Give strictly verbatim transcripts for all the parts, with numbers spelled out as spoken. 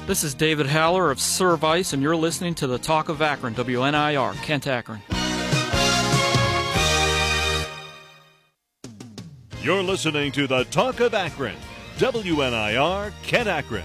This is David Haller of Service, and you're listening to the Talk of Akron, W N I R, Kent, Akron. You're listening to the Talk of Akron, W N I R, Kent, Akron.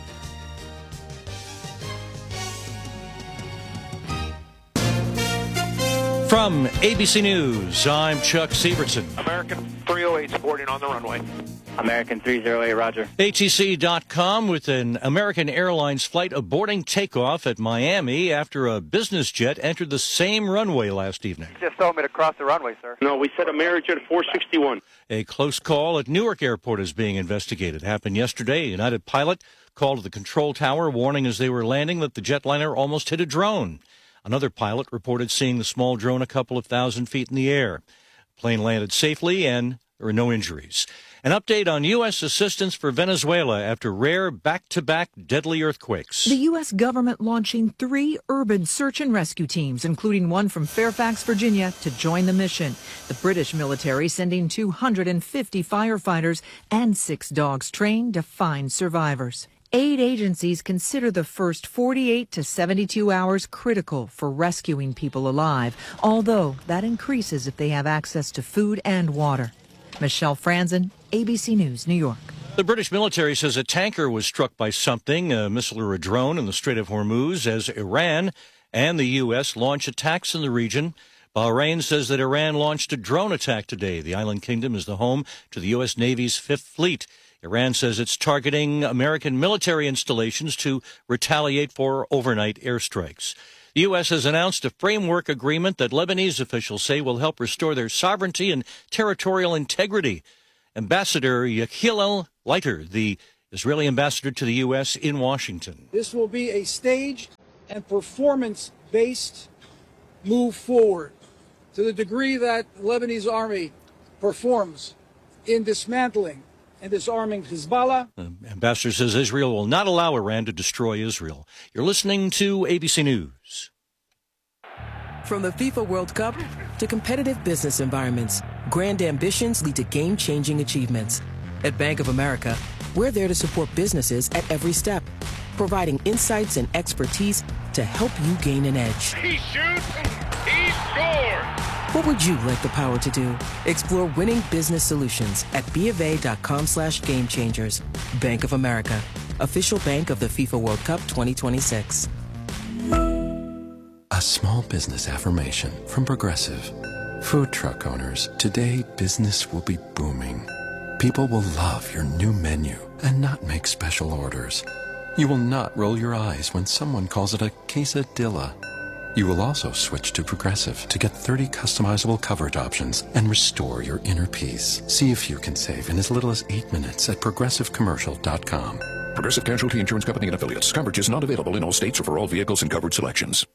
From A B C News, I'm Chuck Sievertson. American three oh eight boarding on the runway. American three oh eight, roger. A T C dot com with an American Airlines flight aborting takeoff at Miami after a business jet entered the same runway last evening. You just told me to cross the runway, sir. No, we said Amerijet four sixty-one. A close call at Newark Airport is being investigated. Happened yesterday. A United pilot called to the control tower, warning as they were landing that the jetliner almost hit a drone. Another pilot reported seeing the small drone a couple of thousand feet in the air. The plane landed safely and there were no injuries. An update on U S assistance for Venezuela after rare back-to-back deadly earthquakes. The U S government launching three urban search and rescue teams, including one from Fairfax, Virginia, to join the mission. The British military sending two hundred fifty firefighters and six dogs trained to find survivors. Aid agencies consider the first forty-eight to seventy-two hours critical for rescuing people alive, although that increases if they have access to food and water. Michelle Franzen, A B C News, New York. The British military says a tanker was struck by something, a missile or a drone, in the Strait of Hormuz as Iran and the U S launch attacks in the region. Bahrain says that Iran launched a drone attack today. The island kingdom is the home to the U S Navy's Fifth Fleet. Iran says it's targeting American military installations to retaliate for overnight airstrikes. The U S has announced a framework agreement that Lebanese officials say will help restore their sovereignty and territorial integrity. Ambassador Yechiel Leiter, the Israeli ambassador to the U S in Washington. This will be a staged and performance-based move forward to the degree that the Lebanese army performs in dismantling and disarming Hezbollah. The ambassador says Israel will not allow Iran to destroy Israel. You're listening to A B C News. From the FIFA World Cup to competitive business environments, grand ambitions lead to game-changing achievements. At Bank of America, we're there to support businesses at every step, providing insights and expertise to help you gain an edge. He shoots, he scores! What would you like the power to do? Explore winning business solutions at BofA.com slash game changers. Bank of America, official bank of the FIFA World Cup twenty twenty-six. A small business affirmation from Progressive. Food truck owners, today business will be booming. People will love your new menu and not make special orders. You will not roll your eyes when someone calls it a quesadilla. You will also switch to Progressive to get thirty customizable coverage options and restore your inner peace. See if you can save in as little as eight minutes at progressive commercial dot com. Progressive Casualty Insurance Company and Affiliates. Coverage is not available in all states or for all vehicles and coverage selections.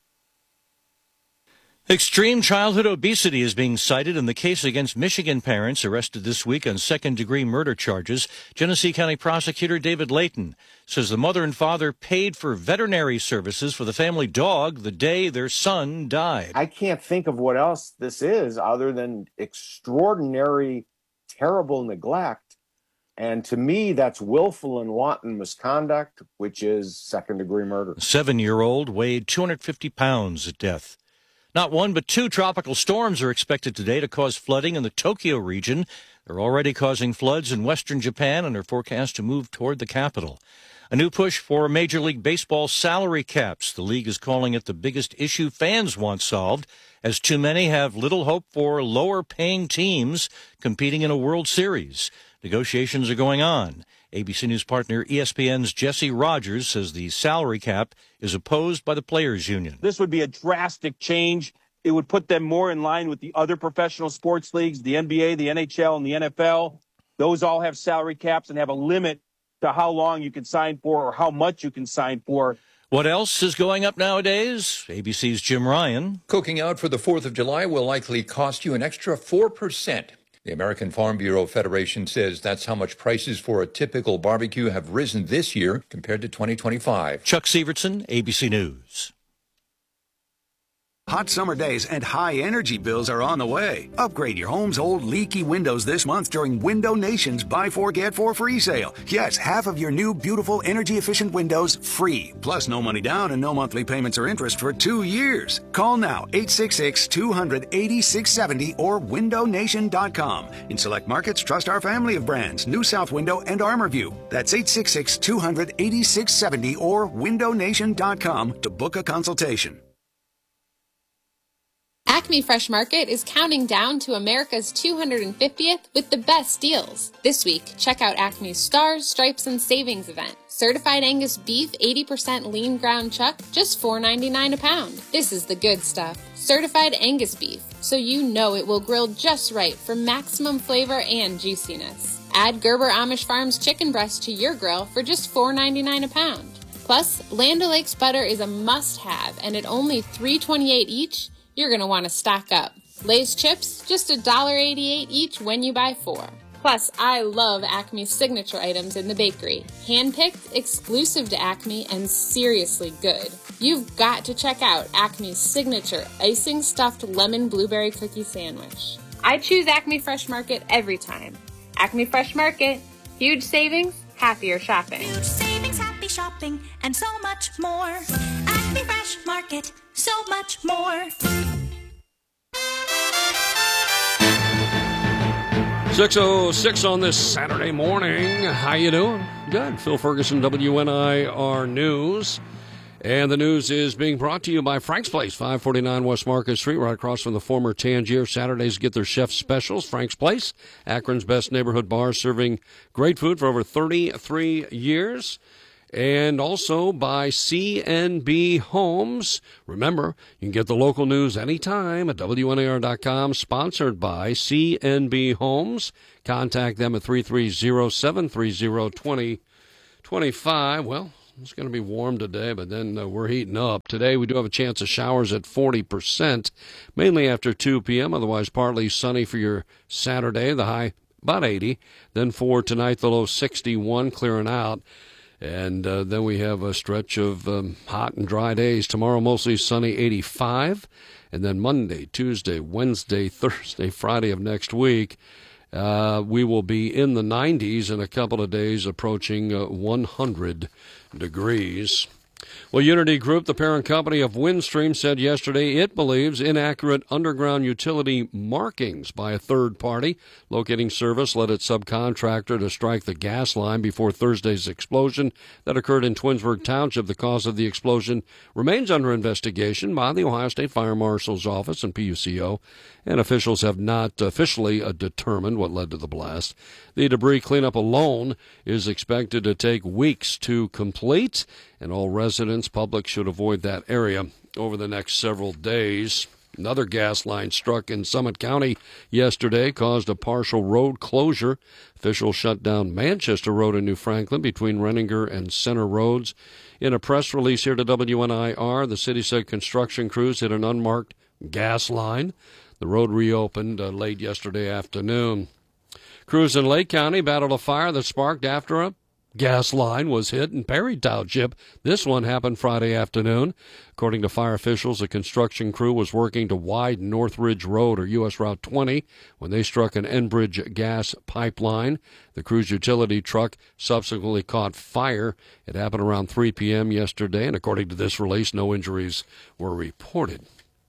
Extreme childhood obesity is being cited in the case against Michigan parents arrested this week on second-degree murder charges. Genesee County Prosecutor David Layton says the mother and father paid for veterinary services for the family dog the day their son died. I can't think of what else this is other than extraordinary, terrible neglect. And to me, that's willful and wanton misconduct, which is second-degree murder. A seven-year-old weighed two hundred fifty pounds at death. Not one, but two tropical storms are expected today to cause flooding in the Tokyo region. They're already causing floods in western Japan and are forecast to move toward the capital. A new push for Major League Baseball salary caps. The league is calling it the biggest issue fans want solved, as too many have little hope for lower-paying teams competing in a World Series. Negotiations are going on. A B C News partner E S P N's Jesse Rogers says the salary cap is opposed by the Players Union. This would be a drastic change. It would put them more in line with the other professional sports leagues, the N B A, the N H L, and the N F L. Those all have salary caps and have a limit to how long you can sign for or how much you can sign for. What else is going up nowadays? A B C's Jim Ryan. Cooking out for the fourth of July will likely cost you an extra four percent. The American Farm Bureau Federation says that's how much prices for a typical barbecue have risen this year compared to twenty twenty-five. Chuck Sievertson, A B C News. Hot summer days and high energy bills are on the way. Upgrade your home's old leaky windows this month during Window Nation's Buy Four Get Four free sale. Yes, half of your new beautiful energy efficient windows free. Plus no money down and no monthly payments or interest for two years. Call now eight six six, two hundred, eighty-six seventy or window nation dot com. In select markets, trust our family of brands, New South Window and ArmorView. That's eight six six, two hundred, eighty-six seventy or window nation dot com to book a consultation. Acme Fresh Market is counting down to America's two hundred fiftieth with the best deals. This week, check out Acme's Stars, Stripes, and Savings event. Certified Angus beef, eighty percent lean ground chuck, just four ninety-nine a pound. This is the good stuff. Certified Angus beef, so you know it will grill just right for maximum flavor and juiciness. Add Gerber Amish Farms chicken breast to your grill for just four ninety-nine a pound. Plus, Land O'Lakes butter is a must-have, and at only three twenty-eight each, you're going to want to stock up. Lay's chips, just one dollar eighty-eight each when you buy four. Plus, I love Acme's signature items in the bakery. Hand-picked, exclusive to Acme, and seriously good. You've got to check out Acme's signature icing-stuffed lemon blueberry cookie sandwich. I choose Acme Fresh Market every time. Acme Fresh Market, huge savings, happier shopping. Huge savings, happy shopping, and so much more. Acme Fresh Market, so much more. six oh six on this Saturday morning. How you doing? Good. Phil Ferguson, W N I R News. And the news is being brought to you by Frank's Place, five forty-nine West Market Street, right across from the former Tangier. Saturdays get their chef specials. Frank's Place, Akron's best neighborhood bar, serving great food for over thirty-three years. And also by C N B Homes. Remember, you can get the local news anytime at W N A R dot com, sponsored by C N B Homes. Contact them at three three zero, seven three zero, two oh two five. Well, it's going to be warm today, but then uh, we're heating up. Today we do have a chance of showers at forty percent, mainly after two p.m., otherwise partly sunny for your Saturday, the high about eighty. Then for tonight, the low sixty-one, clearing out. And uh, then we have a stretch of um, hot and dry days. Tomorrow, mostly sunny, eighty-five. And then Monday, Tuesday, Wednesday, Thursday, Friday of next week, uh, we will be in the nineties in a couple of days, approaching uh, one hundred degrees. Well, Unity Group, the parent company of Windstream, said yesterday it believes inaccurate underground utility markings by a third party locating service led its subcontractor to strike the gas line before Thursday's explosion that occurred in Twinsburg Township. The cause of the explosion remains under investigation by the Ohio State Fire Marshal's Office and P U C O, and officials have not officially uh, determined what led to the blast. The debris cleanup alone is expected to take weeks to complete, and all residents, public, should avoid that area over the next several days. Another gas line struck in Summit County yesterday caused a partial road closure. Officials shut down Manchester Road in New Franklin between Renninger and Center Roads. In a press release here to W N I R, the city said construction crews hit an unmarked gas line. The road reopened uh, late yesterday afternoon. Crews in Lake County battled a fire that sparked after a gas line was hit in Perry Township. This one happened Friday afternoon. According to fire officials, a construction crew was working to widen North Ridge Road, or U S Route twenty, when they struck an Enbridge gas pipeline. The crew's utility truck subsequently caught fire. It happened around three p.m. yesterday, and according to this release, no injuries were reported.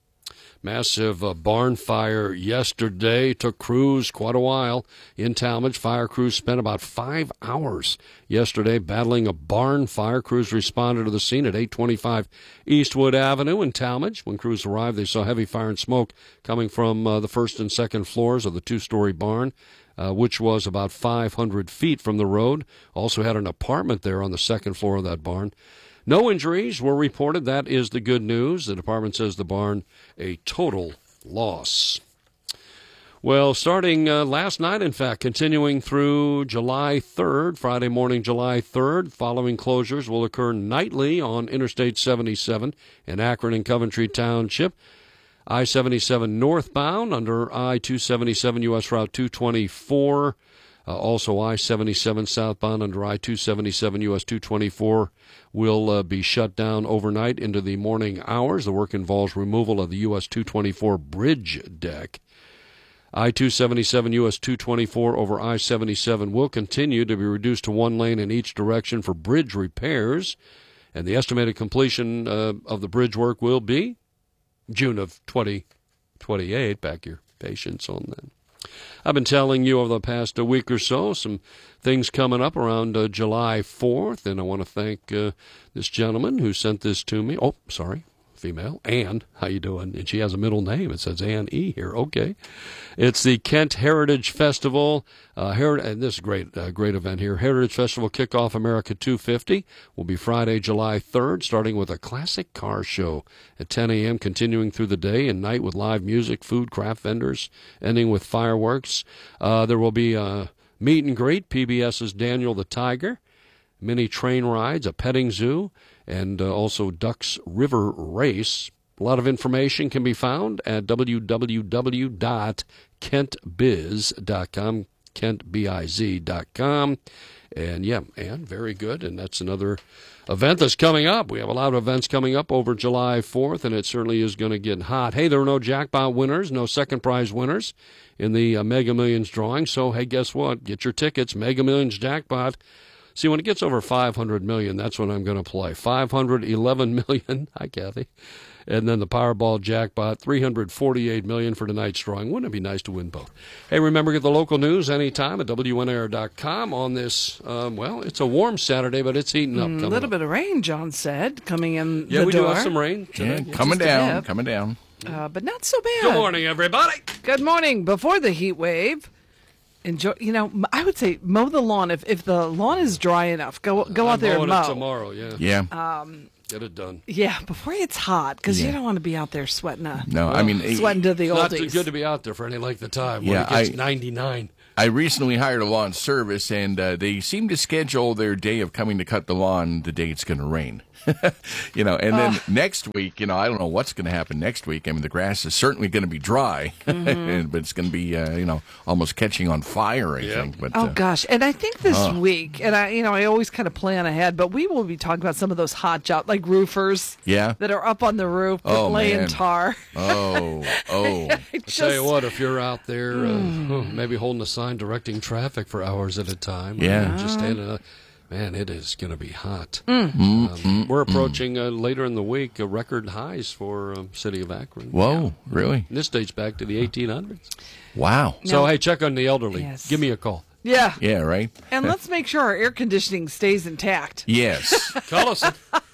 Massive uh, barn fire yesterday took crews quite a while in Talmadge. Fire crews spent about five hours yesterday battling a barn fire. Crews responded to the scene at eight twenty-five Eastwood Avenue in Talmadge. When crews arrived, they saw heavy fire and smoke coming from uh, the first and second floors of the two-story barn, uh, which was about five hundred feet from the road. Also had an apartment there on the second floor of that barn. No injuries were reported. That is the good news. The department says the barn a total loss. Well, starting uh, last night, in fact, continuing through July third, Friday morning, July third, following closures will occur nightly on Interstate seventy-seven in Akron and Coventry Township. I seventy-seven northbound under I two seventy-seven U S Route two twenty-four. Uh, also, I seventy-seven southbound under I two seventy-seven U S two twenty-four will uh, be shut down overnight into the morning hours. The work involves removal of the U S two twenty-four bridge deck. I two seventy-seven U S two twenty-four over I seventy-seven will continue to be reduced to one lane in each direction for bridge repairs, and the estimated completion uh, of the bridge work will be June of twenty twenty-eight. Back your patience on that. I've been telling you over the past uh, week or so some things coming up around uh, July fourth, and I want to thank uh, this gentleman who sent this to me. Oh, sorry, female. Ann, how you doing? And she has a middle name. It says Ann E. here. Okay. It's the Kent Heritage Festival. Uh, Her- and this is a great, uh, great event here. Heritage Festival Kickoff America two fifty will be Friday, July third, starting with a classic car show at ten a.m., continuing through the day and night with live music, food, craft vendors, ending with fireworks. Uh, there will be a meet and greet, PBS's Daniel the Tiger, mini train rides, a petting zoo, and uh, also Ducks River Race. A lot of information can be found at w w w dot kent biz dot com, kent biz dot com. And, yeah, and very good. And that's another event that's coming up. We have a lot of events coming up over July fourth, and it certainly is going to get hot. Hey, there are no jackpot winners, no second prize winners in the uh, Mega Millions drawing. So, hey, guess what? Get your tickets, Mega Millions jackpot. See, when it gets over five hundred million dollars, that's when I'm going to play. five hundred eleven million dollars. Hi, Kathy. And then the Powerball jackpot, three hundred forty-eight million dollars for tonight's drawing. Wouldn't it be nice to win both? Hey, remember, get the local news anytime at W N A R dot com on this, um, well, it's a warm Saturday, but it's heating up. A little up. bit of rain, John said, coming in yeah, the we door. do have some rain today. Yeah, coming down, coming down. Uh, but not so bad. Good morning, everybody. Good morning. Before the heat wave, enjoy. You know, I would say mow the lawn. If if the lawn is dry enough, go go out I'm there and mowing mow. it tomorrow, yeah. Yeah. Um, Get it done. yeah, before it's hot, because Yeah. you don't want to be out there sweating. A, No, I mean, sweating to the It's not oldies. too good to be out there for any length of time when Yeah, it gets I- ninety-nine. I recently hired a lawn service, and uh, they seem to schedule their day of coming to cut the lawn the day it's going to rain. you know, and then Ugh. next week, you know, I don't know what's going to happen next week. I mean, the grass is certainly going to be dry, Mhm. but it's going to be, uh, you know, almost catching on fire, I think. But Oh uh, gosh, and I think this Oh. week, and I, you know, I always kind of plan ahead, but we will be talking about some of those hot jobs, like roofers, Yeah. that are up on the roof, Oh, laying man. tar. Oh, oh. I I tell you what, if you're out there, uh, Mm. oh, maybe holding a sign directing traffic for hours at a time, or Yeah. just standing, uh, man, it is going to be hot. Mm. Mm, Um, mm, we're mm. approaching uh, later in the week uh, record highs for um, city of Akron. Whoa, really? And this dates back to the eighteen hundreds. Wow. So No. hey, check on the elderly. Yes. Give me a call. Yeah, Yeah, right? and let's make sure our air conditioning stays intact. Yes, Call us.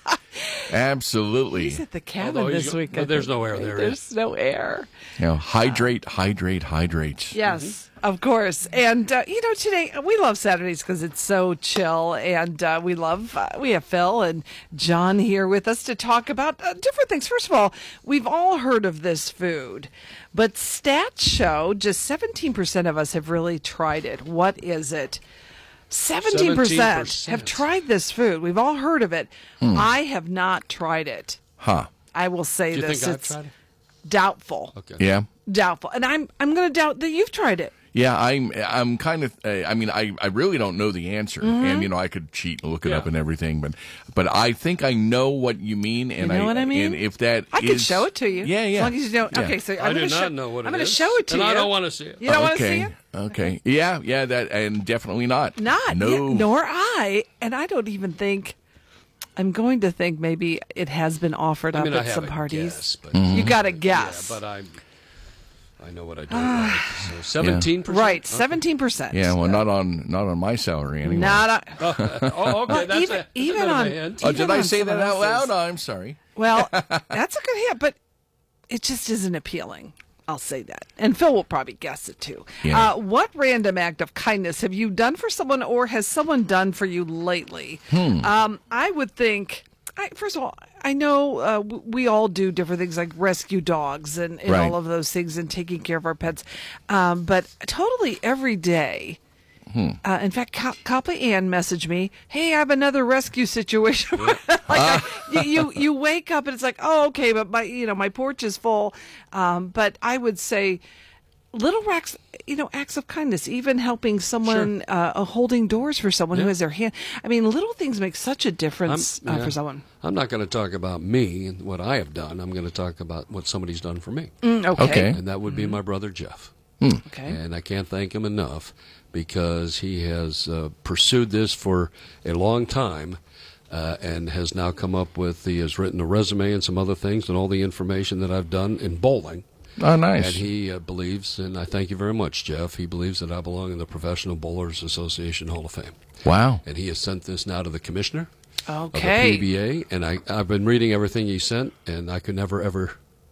absolutely. He's at the cabin Although he's this go- week. but I there's think. no air there, There's no air. You know, hydrate, hydrate, hydrate. Yes, of course. And, uh, you know, today we love Saturdays because it's so chill. And uh, we love, uh, we have Phil and John here with us to talk about uh, different things. First of all, we've all heard of this food, but stats show just seventeen percent of us have really tried it. What is it? seventeen percent seventeen percent have tried this food. We've all heard of it. I have not tried it. Huh. I will say Do you this. think I've It's tried it? doubtful. Okay. Yeah. Doubtful. And I'm I'm going to doubt that you've tried it. Yeah, I'm. I'm kind of. Uh, I mean, I, I really don't know the answer, Mhm. and you know, I could cheat and look it Yeah. up and everything, but but I think I know what you mean, and know I, what I mean? And if that I is, can show it to you. Yeah, yeah. As long as you don't. Yeah. Okay, so I'm I do gonna not show, know what it I'm going to is, show it to and you. I don't want to see it. You don't want to okay. see it? Okay. Yeah, yeah. That and definitely not. Not. No. Yeah, nor I. And I don't even think. I'm going to think maybe it has been offered I up mean, I at have some a parties. guess, but- Mm-hmm. You got to guess. Yeah, but I, I know what I don't like. So seventeen percent. Right, seventeen percent. Yeah. Well, not on not on my salary anyway. Not. A, Oh, okay. Well, That's even- a, that's even a bit of a on- hint. Oh, even did I on say that someone out else's. loud? I'm sorry. well, that's a good hint, but it just isn't appealing. I'll say that. And Phil will probably guess it too. Yeah. Uh, what random act of kindness have you done for someone or has someone done for you lately? Hmm. Um, I would think, I, first of all, I know uh, w- we all do different things like rescue dogs and, and Right. all of those things and taking care of our pets. Um, but totally every day, Hmm. uh, in fact, Ka- Kappa Ann messaged me, "Hey, I have another rescue situation." like I, you, you, you wake up and it's like, "Oh, okay," but my, you know, my porch is full. Um, but I would say, little acts, you know, acts of kindness, even helping someone, sure. uh, holding doors for someone yeah. who has their hand. I mean, little things make such a difference uh, yeah. for someone. I'm not going to talk about me and what I have done. I'm going to talk about what somebody's done for me. Mm, okay. okay. And that would be mm-hmm. my brother, Jeff. Mm. Okay. And I can't thank him enough because he has uh, pursued this for a long time. Uh, and has now come up with, he has written a resume and some other things and all the information that I've done in bowling. Oh, nice. And he uh, believes, and I thank you very much, Jeff, he believes that I belong in the Professional Bowlers Association Hall of Fame. Wow. And he has sent this now to the commissioner okay. of the P B A, and I, I've been reading everything he sent, and I could never, ever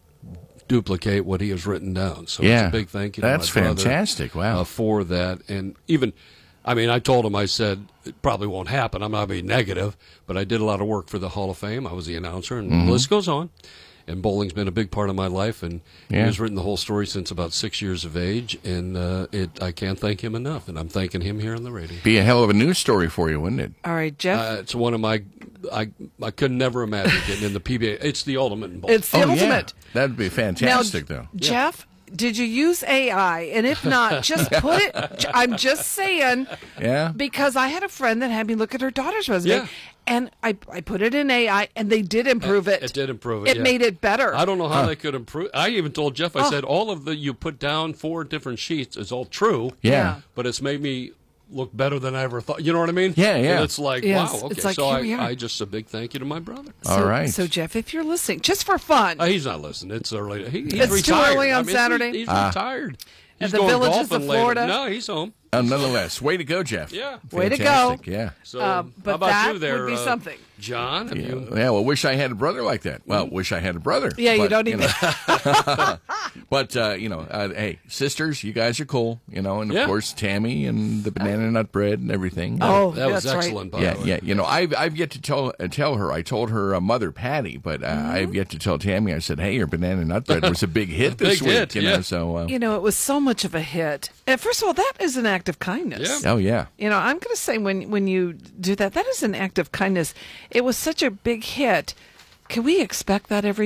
duplicate what he has written down. So yeah. it's a big thank you That's to my brother fantastic. Wow. uh, for that. And even... I mean, I told him, I said, it probably won't happen. I'm not being negative, but I did a lot of work for the Hall of Fame. I was the announcer, and mm-hmm. the list goes on. And bowling's been a big part of my life, and yeah. he has written the whole story since about six years of age, and uh, it I can't thank him enough, and I'm thanking him here on the radio. Be a hell of a news story for you, wouldn't it? All right, Jeff. Uh, it's one of my, I I could never imagine getting in the P B A. It's the ultimate in bowling. It's the oh, ultimate. Yeah. That'd be fantastic, now, though. Jeff, did you use A I? And if not, just put it. I'm just saying. Yeah. Because I had a friend that had me look at her daughter's resume. Yeah. And I, I put it in A I, and they did improve it. It did improve it. It yeah. made it better. I don't know how huh. they could improve. I even told Jeff, I oh. said, all of the you put down four different sheets is all true. Yeah. But it's made me look better than I ever thought. You know what I mean? Yeah, yeah. And it's like, yes. wow, okay. It's like, so here we I, are. I just a big thank you to my brother. So, all right. So, Jeff, if you're listening, just for fun. Uh, he's not listening. It's early. He, he's it's retired. too early on I mean, Saturday. He's, he's ah. retired. He's At the going Villages golfing of later. Florida. No, he's home. Uh, nonetheless, way to go, Jeff. Yeah. Way to Fantastic, go. Yeah. So, Uh, but how about that you there, would be uh, something. John? Have Yeah. you... yeah, well, wish I had a brother like that. Well, wish I had a brother. Yeah, you but, don't even. know. But, uh, you know, uh, hey, sisters, you guys are cool, you know, and of Yeah. course, Tammy and the banana nut bread and everything. Oh, that was that's excellent, right. by yeah, the way. yeah. You know, I've I've yet to tell uh, tell her. I told her uh, mother Patty, but uh, Mm-hmm. I've yet to tell Tammy. I said, "Hey, your banana nut bread was a big hit this Big week." hit, you yeah. know, so uh, You know, it was so much of a hit. And first of all, that is an act of kindness. Yeah. oh yeah, You know, I'm going to say when when you do that, that is an act of kindness. It was such a big hit. Can we expect that every